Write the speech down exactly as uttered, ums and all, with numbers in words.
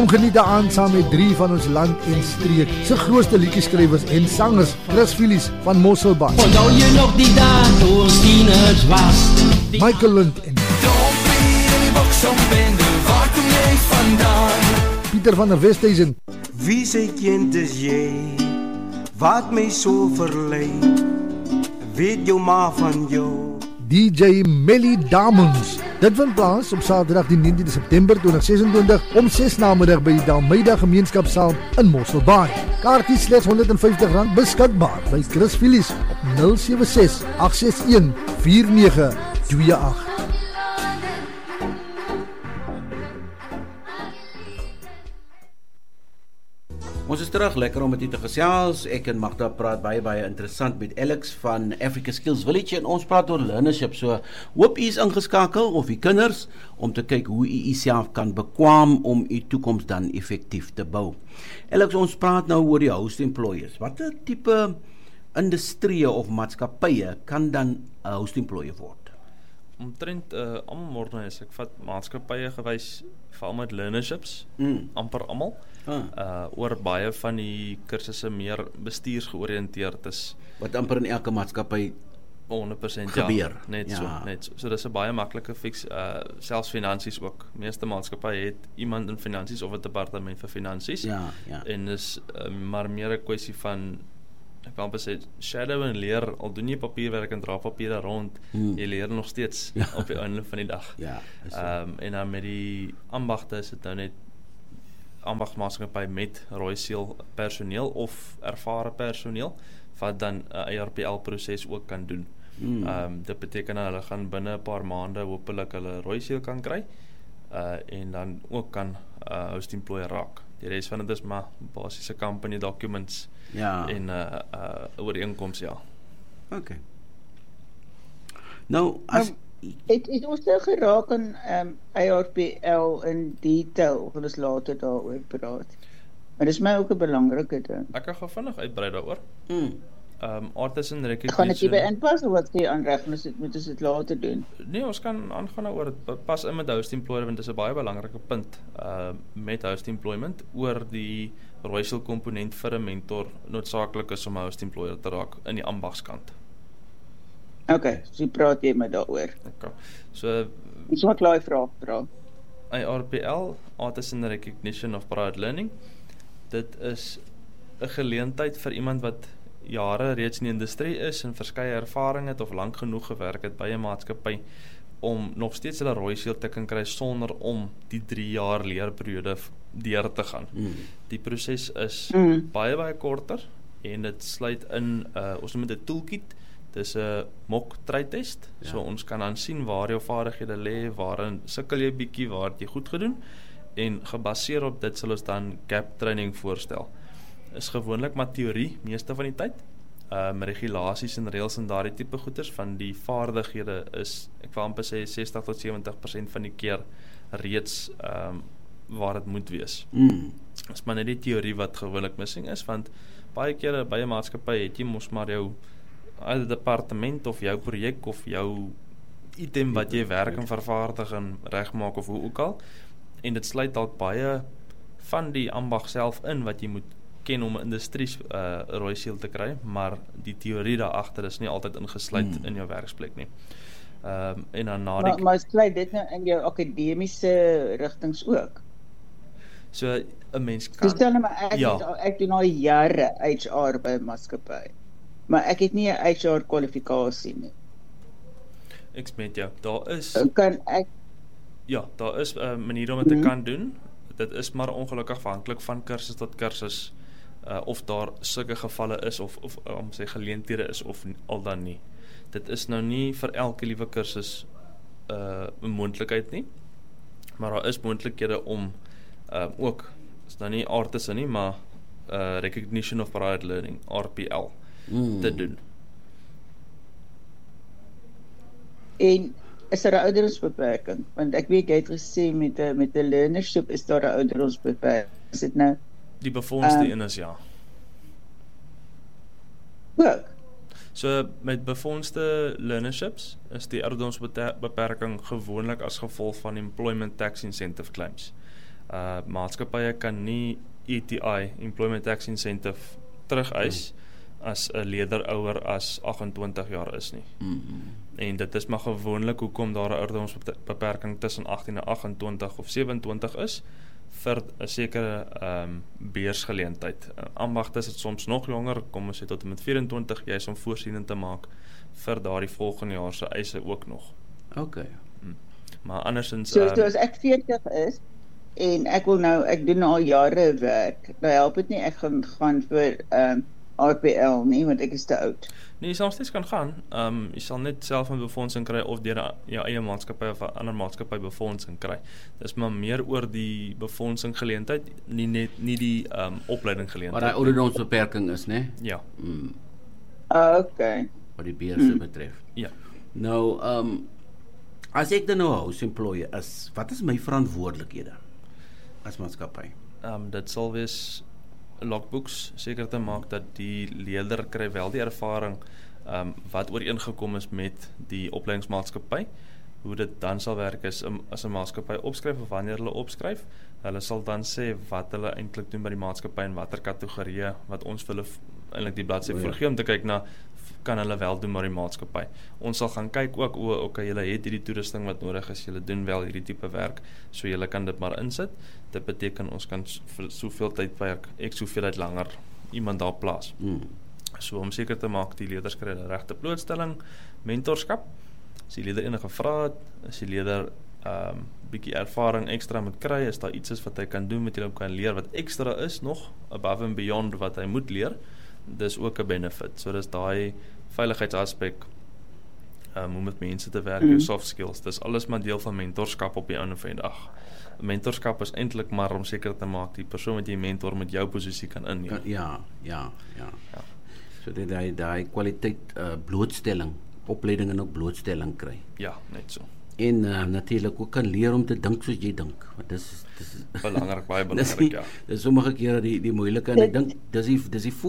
Geniet aan saam met drie van ons land en streek se grootste liedjieskrywers en sangers, Chris Phillies van Mosselbaai. Onthou jy nog die dag toe ons tieners was? Michael Lind en Pieter van der Westhuizen. Wie sy kind is jy, wat my so verlei, weet jou ma van jou. D J Melly Diamonds. Dit vind plaas op Saterdag die negentiende September tweeduisend sesentwintig om ses namiddag by die Dalmeida Gemeenskapssaal in Mosselbaai. Kaartjies slegs honderd en vyftig rand beskikbaar by Chris Phillies op nul sewe ses agt ses een vier nege twee agt. Ons is terug, lekker om met u te gesels. Ek en Magda praat baie baie interessant met Alex van Africa Skills Village en ons praat oor learnership. So, hoop u is ingeskakel of u kinders om te kyk hoe u u self kan bekwam om u toekoms dan effektief te bou. Alex, ons praat nou oor die host employers. Watter tipe industrie of maatskappye kan dan 'n host employer word? Omtrent uh, almal word nou, as ek vat maatskappye gewys, veral met learnerships, mm. amper almal. Ah. Uh, oor baie van die kursusse meer bestuursgeoriënteerd is. Wat amper in elke maatskappy honderd persent gebeur. Ja, net ja. so, net so. So dis 'n baie maklike fix, uh, selfs finansies ook. Meeste maatskappye het iemand in finansies of 'n departement vir finansies. Ja, ja. En dis uh, maar meer 'n kwessie van, ek wil amper sê, shadow en leer. Al doen jy papierwerk en dra papiere rond, hmm. jy leer nog steeds ja. op die einde van die dag. Ja, um, en dan met die ambagte is dit nou net ambagmaatskappy met rooi seal personeel of ervare personeel wat dan 'n uh, E R P L proses ook kan doen. Hmm. Um, dit beteken dat hulle gaan binne 'n paar maande hopelik hulle rooi seal kan kry uh, en dan ook kan uh, host employer raak. Die res van dit is maar basiese company documents ja. en 'n uh, uh, ooreenkoms, ja. Okay. Nou, as nou, Het, het ons nou geraak aan um, E R P L in detail, of ons later daaroor praat. Maar dis my ook 'n belangrike ding. Ek kan gou vinnig uitbrei daaroor. Mm. Um, artisan recognition. Gaan ek hier by inpas of wat sê aanreg, moet dit moet ons dit later doen? Nee, ons kan aangaan oor dit pas in met host employment, want dit is 'n baie belangrike punt uh, met host employment oor die rooisel komponent vir 'n mentor noodsaaklik is om 'n host employer te raak in die ambagskant. Okay, so praat jy met daaroor. Okay. So Ons moet klaar vraag vra. E R P L, Artisan Recognition of Prior Learning. Dit is 'n geleentheid vir iemand wat jare reeds in die industrie is en verskeie ervaring het of lank genoeg gewerk het by 'n maatskappy om nog steeds hulle rooi seal te kan kry sonder om die drie jaar leerperiode deur te gaan. Mm. Die proses is mm. baie baie korter en dit sluit in uh, ons noem dit 'n toolkit. Dis 'n mock try-test, ja. So ons kan dan sien waar jou vaardighede lê, waarin sukkel jy bietjie, waar het jy goed gedoen, en gebaseer op dit sal ons dan gap training voorstel. Is gewoonlik maar teorie, meeste van die tyd, um, regulasies en reëls en daardie tipe goeders van die vaardighede is, ek wil amper sê sestig tot sewentig persent van die keer reeds um, waar dit moet wees. Mm. Is maar net die teorie wat gewoonlik missing is, want baie kere by 'n maatskappy het jy mos maar jou uit departement of jou projek of jou item wat jy werk en vervaardig en regmaak of hoe ook al, en dit sluit dalk baie van die ambag self in wat jy moet ken om 'n industrie uh, rooi seal te kry, maar die teorie daar agter is nie altyd ingesluit hmm. in jou werksplek nie. Um, en dan na die... Maar, maar sluit dit nou in jou akademiese rigtings ook? So 'n mens kan... So stel nou maar, ek, ja. het, ek doen al jare H R by 'n maatskappy, maar ek het nie 'n H R kwalifikasie nie. Ek smet jou, daar is... Kan ek... Ja, daar is 'n uh, manier om dit mm-hmm. te kan doen. Dit is maar ongelukkig afhanklik van kursus tot kursus, uh, of daar sulke gevalle is, of, of om sê geleenthede is, of al dan nie. Dit is nou nie vir elke liewe kursus uh, 'n moontlikheid nie, maar daar is moontlikhede om uh, ook, is nou nie artisan nie, maar uh, Recognition of Prior Learning, R P L, mm. te doen. En is daar 'n ouderdomsbeperking? Want ek weet jy het gesê met 'n met 'n learnership is daar 'n ouderdomsbeperking. Is dit nou? Die befondste um, een is ja. Ook. So met befondste learnerships is die ouderdomsbeperking gewoonlik as gevolg van employment tax incentive claims. Uh maatskappye kan nie E T I, Employment Tax Incentive, terugeis hmm. as 'n leerder ouer as agt-en-twintig jaar is nie. Mm-hmm. En dit is maar gewoonlik hoekom daar 'n ouderdomsbeperking tussen agtien en agt-en-twintig of sewe-en-twintig is vir 'n sekere um, beursgeleentheid. Ambagtes is soms nog jonger, kom ons sê tot en met vyf-en-twintig, jy is om voorsiening te maak vir daardie volgende jaar se eise ook nog. Okay. Hmm. Maar andersins So, um, so as ek veertig is en ek wil nou, ek doen al jare werk, nou help dit nie ek gaan gaan vir um, R P L nie, want ek is te oud. Nee, jy sal nog steeds kan gaan. Um, jy sal net self 'n befondsing kry of deur jou eie maatskappy of 'n ander maatskappy befondsing kry. Dis maar meer oor die befondsing geleentheid, nie net nie die um, opleiding geleentheid. Wat daai ouderdomsbeperking is, né? Ja. Mm. Ah, okay. Wat die beurse mm. betref. Ja. Nou, um, as ek dan nou house employee is, wat is my verantwoordelikhede as maatskappy? Um, dit sal wees logbooks, seker te maak dat die leerder kry wel die ervaring um, wat ooreengekom is met die opleidingsmaatskappy. Hoe dit dan sal werk is, um, as 'n maatskappy opskryf of wanneer hulle opskryf, hulle sal dan sê wat hulle eintlik doen by die maatskappy en watter kategorieë wat ons vir hulle eintlik die bladsy voorgee om te kyk na, kan hulle wel doen met die maatskappy. Ons sal gaan kyk ook, o, okay, julle het hierdie toerusting wat nodig is, julle doen wel hierdie tipe werk, so julle kan dit maar insit. Dit beteken ons kan vir soveel tydperk, ek soveel tyd langer iemand daar plaas. Mm. So om seker te maak die leerders kry die regte blootstelling, mentorskap. As die leerder enige vrae het, as die leerder um, bietjie ervaring ekstra moet kry, is daar iets is wat hy kan doen, wat hy kan leer, wat ekstra is nog, above and beyond wat hy moet leer, dis ook 'n benefit. So dis daai veiligheidsaspek, um, hoe met mense te werk, jou soft skills, dis alles maar deel van mentorskap op die einde van die dag. Mentorskap is eintlik maar om seker te maak die persoon wat jy mentor met jou posisie kan inneem. Ja, ja, ja. Ja. So dit daai daai kwaliteit uh, blootstelling, opleiding en ook blootstelling kry. Ja, net so. En uh, natuurlik ook kan leer om te dink soos jy dink. Want dis dis Belangrik, baie dis belangrik, die- ja. Dis sommige kere die die moeilike en ek dink dis die dis die